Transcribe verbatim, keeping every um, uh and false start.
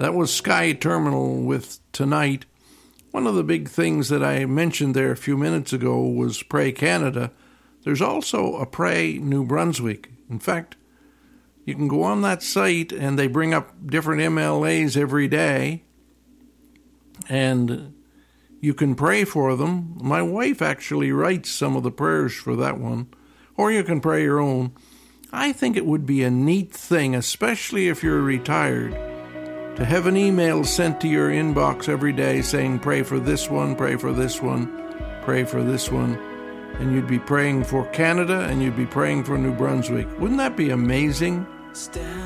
That was Sky Terminal with Tonight. One of the big things that I mentioned there a few minutes ago was Pray Canada. There's also a Pray New Brunswick. In fact, you can go on that site and they bring up different M L As every day and you can pray for them. My wife actually writes some of the prayers for that one, or you can pray your own. I think it would be a neat thing, especially if you're retired, to have an email sent to your inbox every day saying, pray for this one, pray for this one, pray for this one. And you'd be praying for Canada and you'd be praying for New Brunswick. Wouldn't that be amazing?